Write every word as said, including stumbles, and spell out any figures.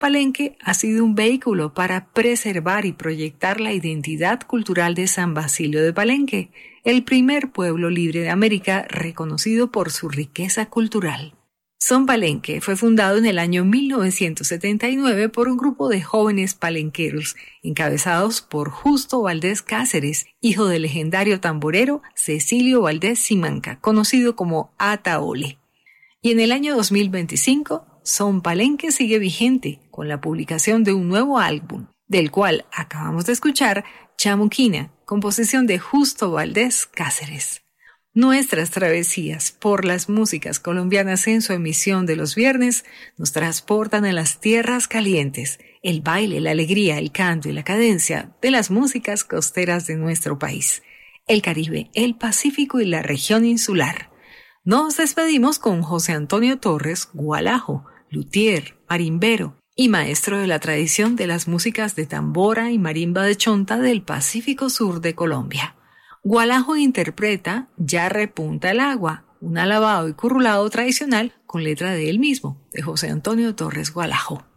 Palenque ha sido un vehículo para preservar y proyectar la identidad cultural de San Basilio de Palenque, el primer pueblo libre de América reconocido por su riqueza cultural. Son Palenque fue fundado en el año mil novecientos setenta y nueve por un grupo de jóvenes palenqueros encabezados por Justo Valdés Cáceres, hijo del legendario tamborero Cecilio Valdés Simanca, conocido como Ataole. Y en el año dos mil veinticinco, Son Palenque sigue vigente con la publicación de un nuevo álbum, del cual acabamos de escuchar Chamuquina, composición de Justo Valdés Cáceres. Nuestras travesías por las músicas colombianas en su emisión de los viernes nos transportan a las tierras calientes, el baile, la alegría, el canto y la cadencia de las músicas costeras de nuestro país, el Caribe, el Pacífico y la región insular. Nos despedimos con José Antonio Torres Gualajo, luthier, marimbero y maestro de la tradición de las músicas de tambora y marimba de chonta del Pacífico Sur de Colombia. Gualajo interpreta Ya repunta el agua, un alabado y currulado tradicional con letra de él mismo, de José Antonio Torres Gualajo.